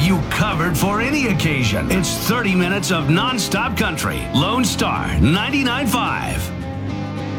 you covered for any occasion. It's 30 minutes of non-stop country. Lone Star 99.5.